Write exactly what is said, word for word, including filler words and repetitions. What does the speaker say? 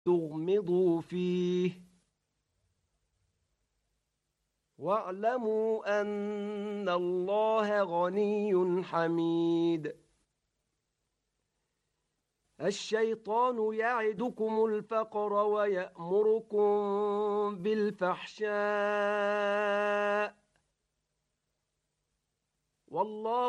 تغمضوا فيه واعلموا أن الله غني حميد. الشيطان يعدكم الفقر ويأمركم بالفحشاء والله